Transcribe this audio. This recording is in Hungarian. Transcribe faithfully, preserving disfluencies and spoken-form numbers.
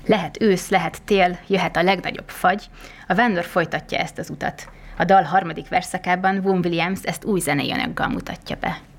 Lehet ősz, lehet tél, jöhet a legnagyobb fagy, a vándor folytatja ezt az utat. A dal harmadik verszakában Vaughan Williams ezt új zenei anyaggal mutatja be.